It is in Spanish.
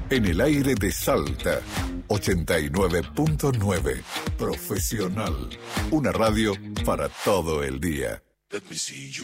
En el aire de Salta, 89.9. Profesional. Una radio para todo el día. Let me see you